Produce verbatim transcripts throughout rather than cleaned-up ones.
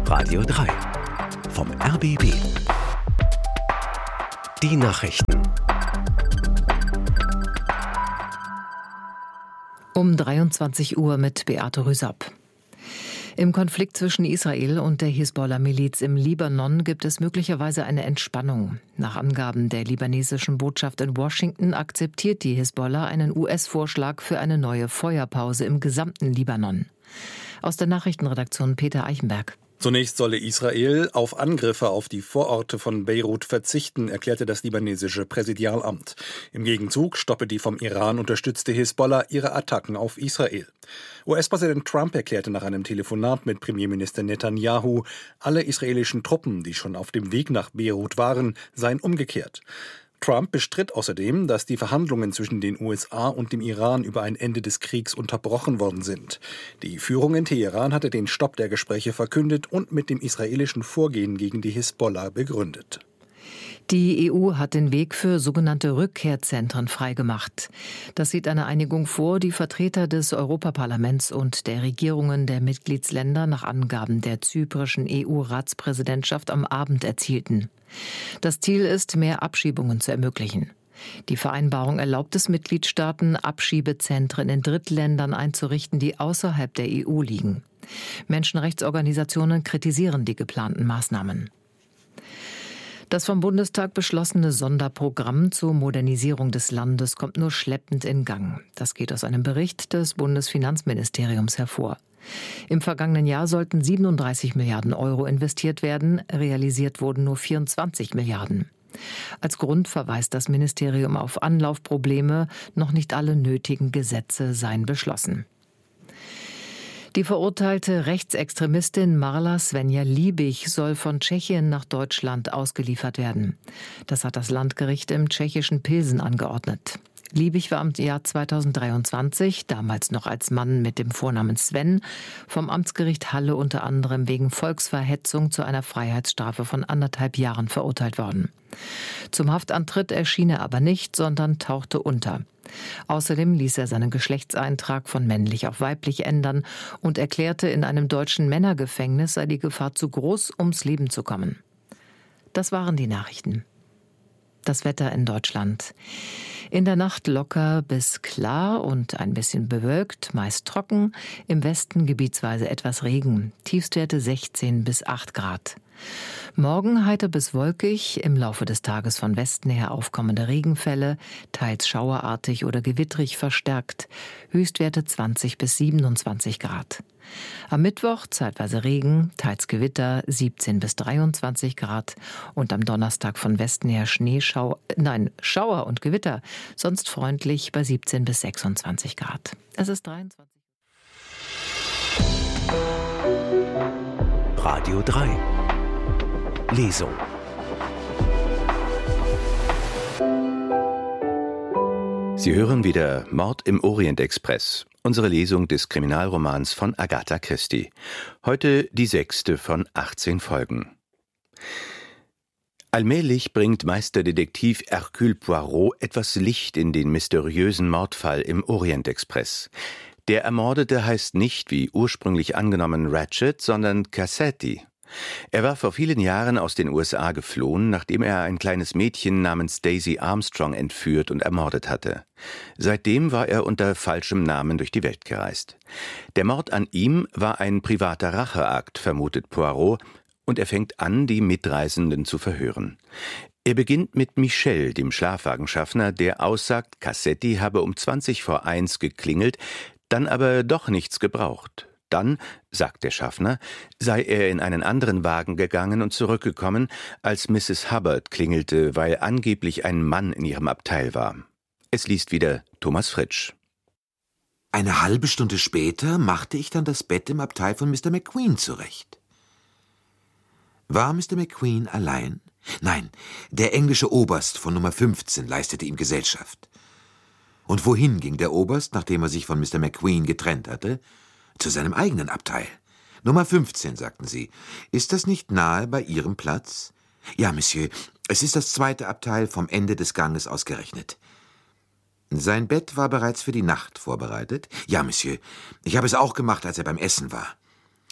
Radio drei vom R B B. Die Nachrichten. Um dreiundzwanzig Uhr mit Beate Rüsapp. Im Konflikt zwischen Israel und der Hisbollah-Miliz im Libanon gibt es möglicherweise eine Entspannung. Nach Angaben der libanesischen Botschaft in Washington akzeptiert die Hisbollah einen U S-Vorschlag für eine neue Feuerpause im gesamten Libanon. Aus der Nachrichtenredaktion Peter Eichenberg. Zunächst solle Israel auf Angriffe auf die Vororte von Beirut verzichten, erklärte das libanesische Präsidialamt. Im Gegenzug stoppe die vom Iran unterstützte Hisbollah ihre Attacken auf Israel. U S-Präsident Trump erklärte nach einem Telefonat mit Premierminister Netanyahu, alle israelischen Truppen, die schon auf dem Weg nach Beirut waren, seien umgekehrt. Trump bestritt außerdem, dass die Verhandlungen zwischen den U S A und dem Iran über ein Ende des Kriegs unterbrochen worden sind. Die Führung in Teheran hatte den Stopp der Gespräche verkündet und mit dem israelischen Vorgehen gegen die Hisbollah begründet. Die E U hat den Weg für sogenannte Rückkehrzentren freigemacht. Das sieht eine Einigung vor, die Vertreter des Europaparlaments und der Regierungen der Mitgliedsländer nach Angaben der zyprischen E U-Ratspräsidentschaft am Abend erzielten. Das Ziel ist, mehr Abschiebungen zu ermöglichen. Die Vereinbarung erlaubt es Mitgliedstaaten, Abschiebezentren in Drittländern einzurichten, die außerhalb der E U liegen. Menschenrechtsorganisationen kritisieren die geplanten Maßnahmen. Das vom Bundestag beschlossene Sonderprogramm zur Modernisierung des Landes kommt nur schleppend in Gang. Das geht aus einem Bericht des Bundesfinanzministeriums hervor. Im vergangenen Jahr sollten siebenunddreißig Milliarden Euro investiert werden, realisiert wurden nur vierundzwanzig Milliarden. Als Grund verweist das Ministerium auf Anlaufprobleme, noch nicht alle nötigen Gesetze seien beschlossen. Die verurteilte Rechtsextremistin Marla Svenja Liebig soll von Tschechien nach Deutschland ausgeliefert werden. Das hat das Landgericht im tschechischen Pilsen angeordnet. Liebig war im Jahr zweitausenddreiundzwanzig, damals noch als Mann mit dem Vornamen Sven, vom Amtsgericht Halle unter anderem wegen Volksverhetzung zu einer Freiheitsstrafe von anderthalb Jahren verurteilt worden. Zum Haftantritt erschien er aber nicht, sondern tauchte unter. Außerdem ließ er seinen Geschlechtseintrag von männlich auf weiblich ändern und erklärte, in einem deutschen Männergefängnis sei die Gefahr zu groß, ums Leben zu kommen. Das waren die Nachrichten. Das Wetter in Deutschland. In der Nacht locker bis klar und ein bisschen bewölkt, meist trocken. Im Westen gebietsweise etwas Regen. Tiefstwerte sechzehn bis acht Grad. Morgen heiter bis wolkig, im Laufe des Tages von Westen her aufkommende Regenfälle, teils schauerartig oder gewittrig verstärkt. Höchstwerte zwanzig bis siebenundzwanzig Grad. Am Mittwoch zeitweise Regen, teils Gewitter, siebzehn bis dreiundzwanzig Grad. Und am Donnerstag von Westen her Schneeschauer, nein, Schauer und Gewitter, sonst freundlich bei siebzehn bis sechsundzwanzig Grad. Es ist dreiundzwanzig. Radio drei. Lesung. Sie hören wieder Mord im Orient-Express, unsere Lesung des Kriminalromans von Agatha Christie. Heute die sechste von achtzehn Folgen. Allmählich bringt Meisterdetektiv Hercule Poirot etwas Licht in den mysteriösen Mordfall im Orient-Express. Der Ermordete heißt nicht, wie ursprünglich angenommen, Ratchet, sondern Cassetti. Er war vor vielen Jahren aus den U S A geflohen, nachdem er ein kleines Mädchen namens Daisy Armstrong entführt und ermordet hatte. Seitdem war er unter falschem Namen durch die Welt gereist. Der Mord an ihm war ein privater Racheakt, vermutet Poirot, und er fängt an, die Mitreisenden zu verhören. Er beginnt mit Michel, dem Schlafwagenschaffner, der aussagt, Cassetti habe um zwanzig vor eins geklingelt, dann aber doch nichts gebraucht. Dann, sagt der Schaffner, sei er in einen anderen Wagen gegangen und zurückgekommen, als Misses Hubbard klingelte, weil angeblich ein Mann in ihrem Abteil war. Es liest wieder Thomas Fritsch. Eine halbe Stunde später machte ich dann das Bett im Abteil von Mister McQueen zurecht. War Mister McQueen allein? Nein, der englische Oberst von Nummer fünfzehn leistete ihm Gesellschaft. Und wohin ging der Oberst, nachdem er sich von Mister McQueen getrennt hatte? Zu seinem eigenen Abteil. Nummer fünfzehn, sagten Sie. Ist das nicht nahe bei Ihrem Platz? Ja, Monsieur, es ist das zweite Abteil vom Ende des Ganges ausgerechnet. Sein Bett war bereits für die Nacht vorbereitet? Ja, Monsieur, ich habe es auch gemacht, als er beim Essen war.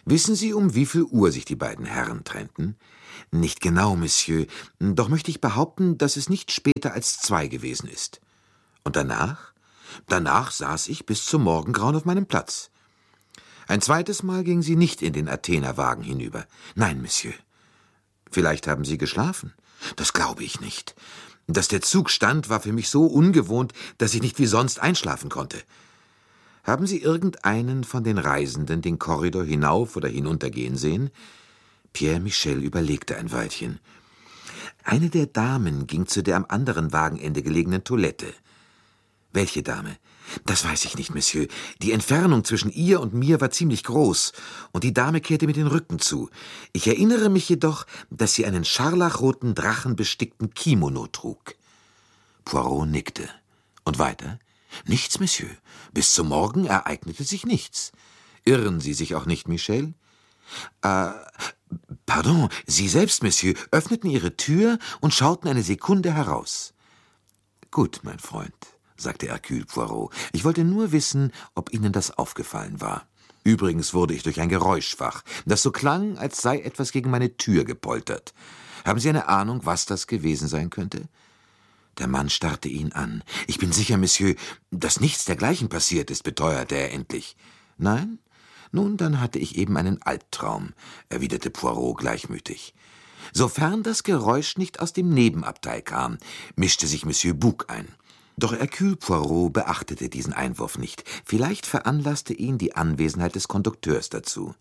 Wissen Sie, um wie viel Uhr sich die beiden Herren trennten? Nicht genau, Monsieur, doch möchte ich behaupten, dass es nicht später als zwei gewesen ist. Und danach? Danach saß ich bis zum Morgengrauen auf meinem Platz. Ein zweites Mal ging sie nicht in den Athenerwagen hinüber. Nein, Monsieur. Vielleicht haben Sie geschlafen? Das glaube ich nicht. Dass der Zug stand, war für mich so ungewohnt, dass ich nicht wie sonst einschlafen konnte. Haben Sie irgendeinen von den Reisenden den Korridor hinauf oder hinunter gehen sehen? Pierre Michel überlegte ein Weilchen. Eine der Damen ging zu der am anderen Wagenende gelegenen Toilette. Welche Dame? Das weiß ich nicht, Monsieur. Die Entfernung zwischen ihr und mir war ziemlich groß, und die Dame kehrte mit den Rücken zu. Ich erinnere mich jedoch, dass sie einen scharlachroten, drachenbestickten Kimono trug. Poirot nickte. Und weiter? Nichts, Monsieur. Bis zum Morgen ereignete sich nichts. Irren Sie sich auch nicht, Michel? Äh, pardon, Sie selbst, Monsieur, öffneten Ihre Tür und schauten eine Sekunde heraus. Gut, mein Freund, sagte Hercule Poirot. Ich wollte nur wissen, ob Ihnen das aufgefallen war. Übrigens wurde ich durch ein Geräusch wach, das so klang, als sei etwas gegen meine Tür gepoltert. Haben Sie eine Ahnung, was das gewesen sein könnte? Der Mann starrte ihn an. Ich bin sicher, Monsieur, dass nichts dergleichen passiert ist, beteuerte er endlich. Nein? Nun, dann hatte ich eben einen Albtraum, erwiderte Poirot gleichmütig. Sofern das Geräusch nicht aus dem Nebenabteil kam, mischte sich Monsieur Bouc ein. Doch Hercule Poirot beachtete diesen Einwurf nicht. Vielleicht veranlasste ihn die Anwesenheit des Kondukteurs dazu.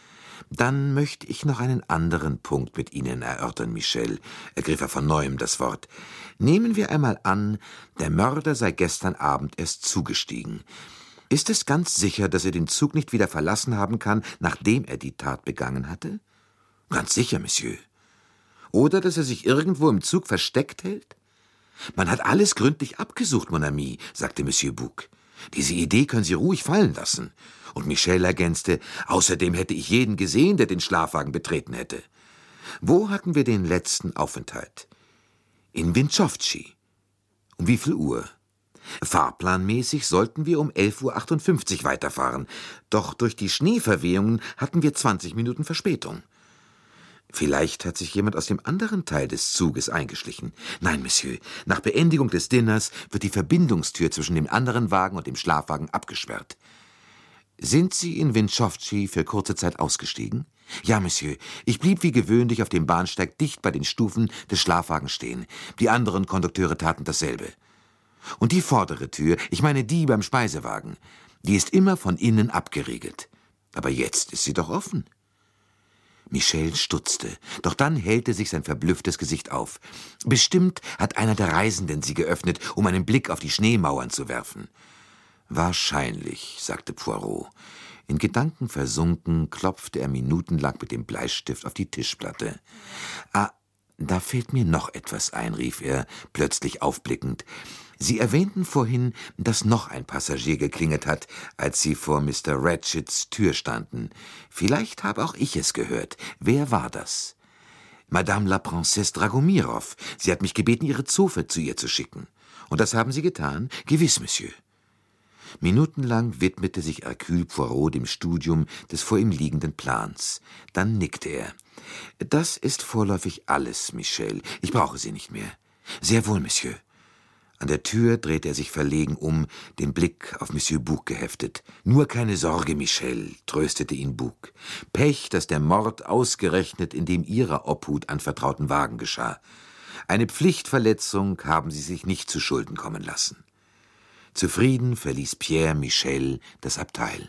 »Dann möchte ich noch einen anderen Punkt mit Ihnen erörtern, Michel«, ergriff er von Neuem das Wort. »Nehmen wir einmal an, der Mörder sei gestern Abend erst zugestiegen. Ist es ganz sicher, dass er den Zug nicht wieder verlassen haben kann, nachdem er die Tat begangen hatte?« »Ganz sicher, Monsieur.« »Oder dass er sich irgendwo im Zug versteckt hält?« »Man hat alles gründlich abgesucht, mon ami«, sagte Monsieur Bouc. »Diese Idee können Sie ruhig fallen lassen.« Und Michel ergänzte, außerdem hätte ich jeden gesehen, der den Schlafwagen betreten hätte. Wo hatten wir den letzten Aufenthalt? In Winchowschi. Um wie viel Uhr? Fahrplanmäßig sollten wir um elf Uhr achtundfünfzig weiterfahren, doch durch die Schneeverwehungen hatten wir zwanzig Minuten Verspätung. Vielleicht hat sich jemand aus dem anderen Teil des Zuges eingeschlichen. Nein, Monsieur, nach Beendigung des Dinners wird die Verbindungstür zwischen dem anderen Wagen und dem Schlafwagen abgesperrt. »Sind Sie in Winchowschi für kurze Zeit ausgestiegen?« »Ja, Monsieur. Ich blieb wie gewöhnlich auf dem Bahnsteig dicht bei den Stufen des Schlafwagens stehen. Die anderen Kondukteure taten dasselbe. Und die vordere Tür, ich meine die beim Speisewagen, die ist immer von innen abgeriegelt. Aber jetzt ist sie doch offen.« Michel stutzte, doch dann hellte sich sein verblüfftes Gesicht auf. Bestimmt hat einer der Reisenden sie geöffnet, um einen Blick auf die Schneemauern zu werfen. »Wahrscheinlich«, sagte Poirot. In Gedanken versunken, klopfte er minutenlang mit dem Bleistift auf die Tischplatte. »Ah, da fällt mir noch etwas ein«, rief er, plötzlich aufblickend. »Sie erwähnten vorhin, dass noch ein Passagier geklingelt hat, als Sie vor Mister Ratchets Tür standen. Vielleicht habe auch ich es gehört. Wer war das?« »Madame la Princesse Dragomirov. Sie hat mich gebeten, ihre Zofe zu ihr zu schicken.« »Und das haben Sie getan?« »Gewiss, Monsieur.« Minutenlang widmete sich Hercule Poirot dem Studium des vor ihm liegenden Plans. Dann nickte er. »Das ist vorläufig alles, Michel. Ich brauche Sie nicht mehr.« »Sehr wohl, Monsieur.« An der Tür drehte er sich verlegen um, den Blick auf Monsieur Bouc geheftet. »Nur keine Sorge, Michel«, tröstete ihn Bouc. »Pech, dass der Mord ausgerechnet in dem Ihrer Obhut anvertrauten Wagen geschah. Eine Pflichtverletzung haben Sie sich nicht zu Schulden kommen lassen.« Zufrieden verließ Pierre Michel das Abteil.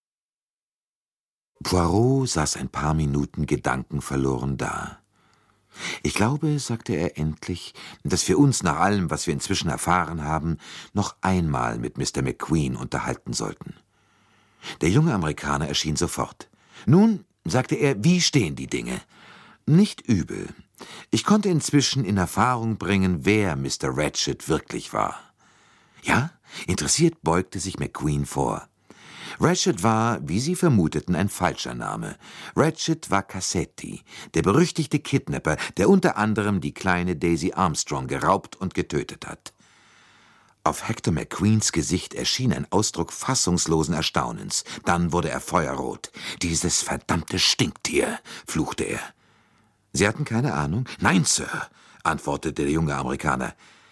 Poirot saß ein paar Minuten gedankenverloren da. »Ich glaube«, sagte er endlich, »dass wir uns nach allem, was wir inzwischen erfahren haben, noch einmal mit Mister McQueen unterhalten sollten.« Der junge Amerikaner erschien sofort. »Nun«, sagte er, »wie stehen die Dinge?« »Nicht übel. Ich konnte inzwischen in Erfahrung bringen, wer Mister Ratchet wirklich war.« »Ja?« Interessiert beugte sich McQueen vor. Ratchet war, wie Sie vermuteten, ein falscher Name. Ratchet war Cassetti, der berüchtigte Kidnapper, der unter anderem die kleine Daisy Armstrong geraubt und getötet hat. Auf Hector McQueens Gesicht erschien ein Ausdruck fassungslosen Erstaunens. Dann wurde er feuerrot. »Dieses verdammte Stinktier«, fluchte er. »Sie hatten keine Ahnung?« »Nein, Sir«, antwortete der junge Amerikaner.